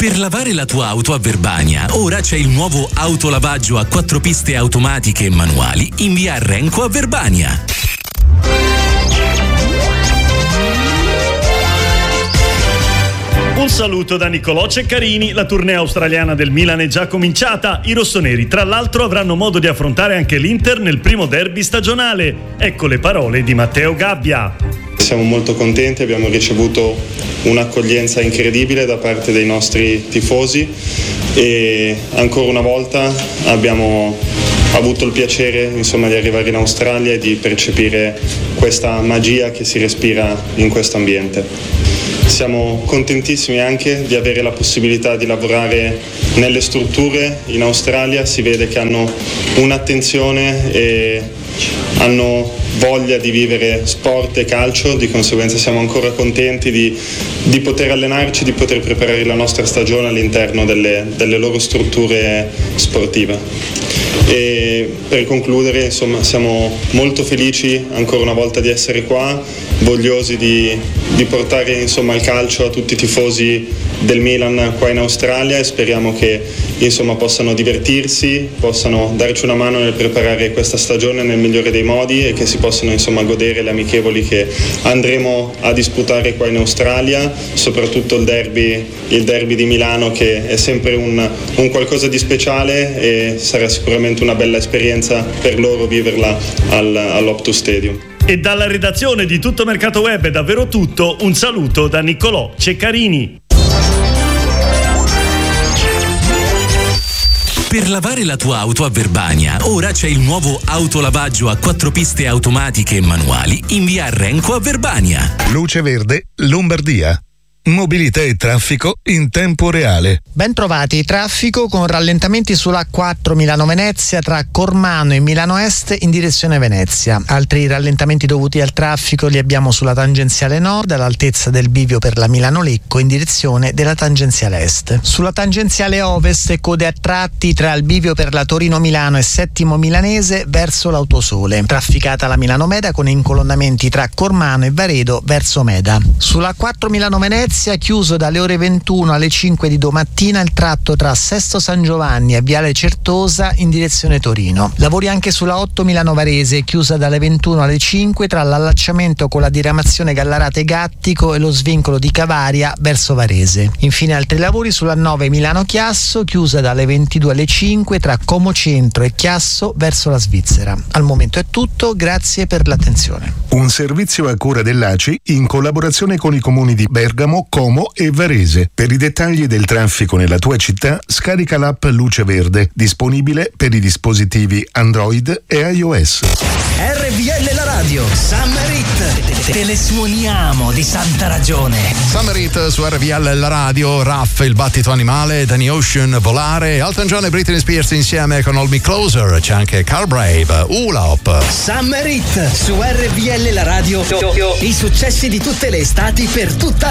Per lavare la tua auto a Verbania, ora c'è il nuovo autolavaggio a 4 piste automatiche e manuali in via Renco a Verbania. Un saluto da Niccolò Ceccarini. La tournée australiana del Milan è già cominciata. I rossoneri, tra l'altro, avranno modo di affrontare anche l'Inter nel primo derby stagionale. Ecco le parole di Matteo Gabbia. Siamo molto contenti, abbiamo ricevuto un'accoglienza incredibile da parte dei nostri tifosi e ancora una volta abbiamo avuto il piacere di arrivare in Australia e di percepire questa magia che si respira in questo ambiente. Siamo contentissimi anche di avere la possibilità di lavorare nelle strutture in Australia, si vede che hanno un'attenzione e hanno voglia di vivere sport e calcio, di conseguenza siamo ancora contenti di poter allenarci, di poter preparare la nostra stagione all'interno delle loro strutture sportive. E per concludere, siamo molto felici ancora una volta di essere qua, vogliosi di portare il calcio a tutti i tifosi del Milan qua in Australia e speriamo che possano divertirsi, possano darci una mano nel preparare questa stagione nel migliore dei modi e che si possano godere le amichevoli che andremo a disputare qua in Australia, soprattutto il derby di Milano, che è sempre un qualcosa di speciale e sarà sicuramente una bella esperienza per loro viverla all'Optus Stadium. E dalla redazione di Tutto Mercato Web è davvero tutto. Un saluto da Niccolò Ceccarini. Per lavare la tua auto a Verbania, ora c'è il nuovo autolavaggio a 4 piste automatiche e manuali in via Renco a Verbania. Luce Verde, Lombardia. Mobilità e traffico in tempo reale. Ben trovati, traffico con rallentamenti sulla A4 Milano-Venezia tra Cormano e Milano Est in direzione Venezia. Altri rallentamenti dovuti al traffico li abbiamo sulla tangenziale nord all'altezza del bivio per la Milano-Lecco in direzione della tangenziale est. Sulla tangenziale ovest code a tratti tra il bivio per la Torino-Milano e Settimo Milanese verso l'Autosole. Trafficata la Milano-Meda con incolonnamenti tra Cormano e Varedo verso Meda. Sulla A4 Milano-Venezia chiuso dalle ore 21 alle 5 di domattina il tratto tra Sesto San Giovanni e Viale Certosa in direzione Torino. Lavori anche sulla 8 Milano Varese, chiusa dalle 21 alle 5 tra l'allacciamento con la diramazione Gallarate Gattico e lo svincolo di Cavaria verso Varese. Infine altri lavori sulla 9 Milano Chiasso, chiusa dalle 22 alle 5 tra Como Centro e Chiasso verso la Svizzera. Al momento è tutto, grazie per l'attenzione. Un servizio a cura dell'ACI in collaborazione con i comuni di Bergamo, Como e Varese. Per i dettagli del traffico nella tua città, scarica l'app Luce Verde, disponibile per i dispositivi Android e iOS. RVL la radio, Summer Hit. Te le suoniamo di santa ragione. Summer Hit su RVL la radio, Raff, il battito animale, Danny Ocean, Volare, Elton John e Britney Spears insieme con Hold Me Closer, c'è anche Carl Brave, Hula Hop. Summer Hit su RVL la radio, i successi di tutte le estati per tutta